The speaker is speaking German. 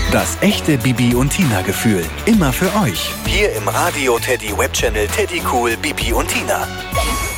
Das echte Bibi und Tina Gefühl. Immer für euch. Hier im Radio Teddy Webchannel Teddy Cool Bibi und Tina.